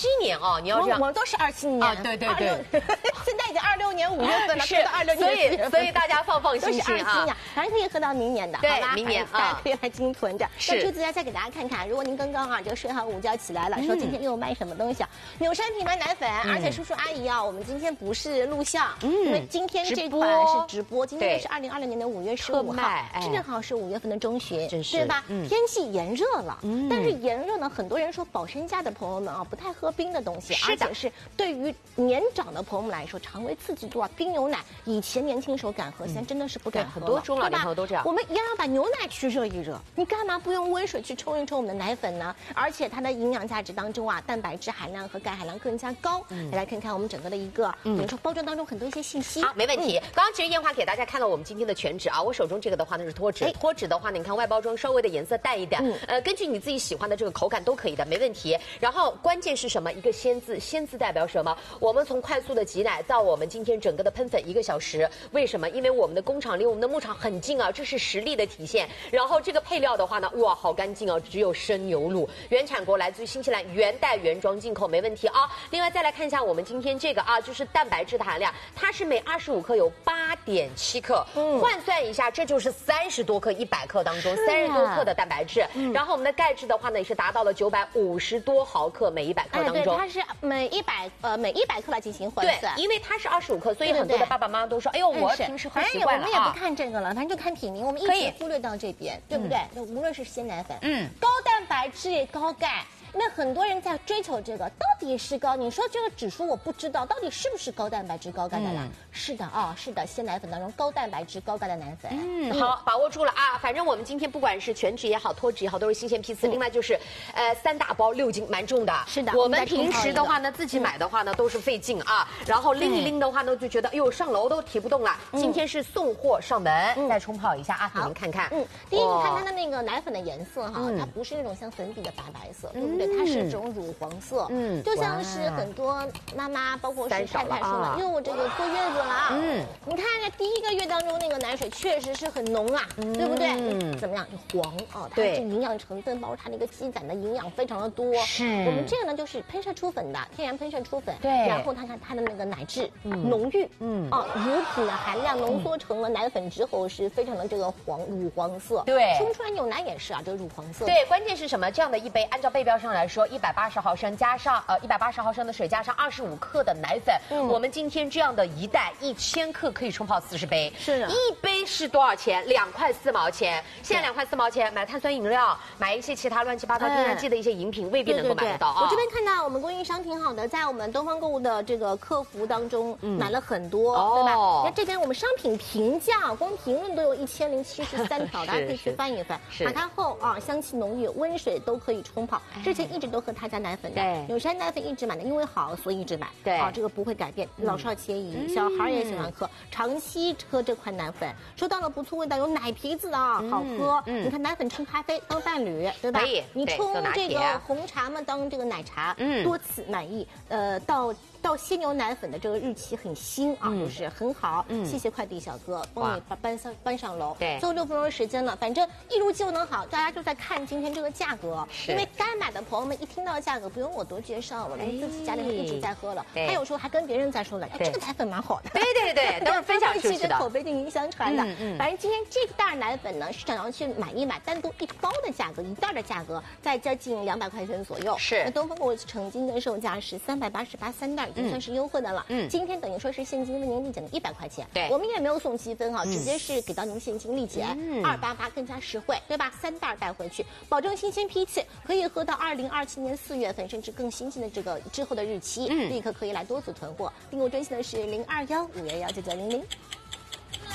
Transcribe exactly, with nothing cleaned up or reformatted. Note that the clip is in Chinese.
七年啊，你要这样， 我们都是二七年啊，对对对， 现在已经二六年五月份了， 是二六所年以所以大家放放心心啊， 反正可以喝到明年的， 对好吧？ 明年啊， 大家可以来精囤着。 是， 那朱子再给大家看看，如果您刚刚啊这个睡好午觉起来了，说今天又卖什么东西啊？纽山品牌奶粉，而且叔叔阿姨啊，我们今天不是录像，因为今天这款是直播，今天是二零二零年的五月十五号，正好是五月份的中旬，对吧？天气炎热了，但是炎热呢，很多人说保身价的朋友们啊，不太喝冰的东西，而且是对于年长的朋友们来说，肠胃刺激度啊，冰牛奶以前年轻时候敢喝，现在真的是不敢喝了。 很多中老年朋友都这样。 我们一样要把牛奶去热一热，你干嘛不用温水去冲一冲我们的奶粉呢？而且它的营养价值当中啊，蛋白质含量和钙含量更加高。嗯、来看看我们整个的一个，比如说包装当中很多一些信息。 好，没问题。嗯、刚刚其实燕华给大家看了我们今天的全脂啊，我手中这个的话呢是脱脂，脱脂的话呢，你看外包装稍微的颜色淡一点，嗯、呃，根据你自己喜欢的这个口感都可以的，没问题。然后关键是什么？一个鲜字，鲜字代表什么？我们从快速的挤奶到我们今天整个的喷粉一个小时，为什么？因为我们的工厂离我们的牧场很近啊，这是实力的体现。然后这个配料的话呢，哇，好干净哦，只有生牛乳，原产国来自于新西兰，原带原装进口，没问题啊。另外再来看一下我们今天这个啊，就是蛋白质的含量，它是每二十五克有八点七克，嗯，换算一下，这就是三十多克，一百克当中三十多克的蛋白质。嗯、然后我们的钙质的话呢，也是达到了九百五十多毫克每一百克当中。哎、 对，它是每一百呃每一百克来进行换算。 对，因为它是二十五克，所以很多的爸爸妈妈都说，哎呦，我平时喝习惯了啊。 我们也不看这个了，反正就看品名，我们一直忽略到这边，对不对？那无论是鲜奶粉，嗯，高蛋白质、高钙。那很多人在追求这个，到底是高？你说这个指数我不知道，到底是不是高蛋白质、高钙的啦？嗯、是的啊、哦，是的，鲜奶粉当中高蛋白质、高钙的奶粉。 嗯，好，把握住了啊！反正我们今天不管是全脂也好，脱脂也好，都是新鲜批次。嗯、另外就是，呃，三大包六斤，蛮重的。 是的， 我们平时的话呢，自己买的话呢都是费劲啊，然后拎一拎的话呢，就觉得哎呦上楼都提不动了。嗯、今天是送货上门，嗯、再冲泡一下啊，给您看看。 嗯，第一，你看它的那个奶粉的颜色哈，嗯、它不是那种像粉底的白白色，对不对？它是这种乳黄色，嗯，就像是很多妈妈，包括是太太说了，因为我这个坐月子了啊，嗯，你看这第一个月当中那个奶水确实是很浓啊，对不对？嗯，怎么样？就黄啊，它这营养成分包括它那个积攒的营养非常的多。是，我们这个呢就是喷射出粉的，天然喷射出粉，对，然后它看它的那个奶质浓郁，嗯啊，乳品的含量浓缩成了奶粉之后是非常的这个黄乳黄色，对，冲出来牛奶也是啊，这个乳黄色。 对，关键是什么？这样的一杯，按照背标上来说，一百八十毫升加上呃一百八十毫升的水加上二十五克的奶粉，嗯、我们今天这样的一袋一千克可以冲泡四十杯， 是的， 一杯是多少钱？两块四毛钱。现在两块四毛钱买碳酸饮料，买一些其他乱七八糟天然气的一些饮品，未必能够买得到啊。 我这边看到我们供应商挺好的，在我们东方购物的这个客服当中买了很多，嗯、对吧？那、哦、这边我们商品评价，光评论都有一千零七十三条，大家可以去翻一翻。打开后啊，香气浓郁，温水都可以冲泡。之前一直都喝他家奶粉的。对，纽山奶粉一直买的，因为好，所以一直买。对，啊，这个不会改变，老少皆宜，小孩也喜欢喝，长期喝这款奶粉，收到了不错味道，有奶皮子的啊，好喝。你看奶粉冲咖啡当伴侣，对吧？可以。你冲这个红茶嘛，当这个奶茶，多次满意。呃，到。到鲜牛奶粉的这个日期很新啊，嗯、就是很好。嗯，谢谢快递小哥帮你把搬上搬上楼。对，最后六分钟的时间了，反正一如既往的好，大家就在看今天这个价格。是，因为该买的朋友们一听到价格，不用我多介绍，我们自己家里一直在喝了。还有时候还跟别人在说了，哎，这个奶粉蛮好的。对对对，都是分享出去的，口碑进行相传的。嗯嗯。反正今天这袋奶粉呢，市场上去买一买，单独一包的价格，一袋的价格在将近两百块钱左右。是。那东风我曾经的售价是三百八十八三袋，已经算是优惠的了。嗯。今天等于说是现金为您立减的一百块钱。对。我们也没有送积分哈，直接是给到您现金立减，二八八更加实惠，对吧？三袋带回去，保证新鲜批次，可以喝到二零二七年四月份，甚至更新进的这个之后的日期，立刻可以来多次囤货。订购专线的是零二幺五幺幺九九零零。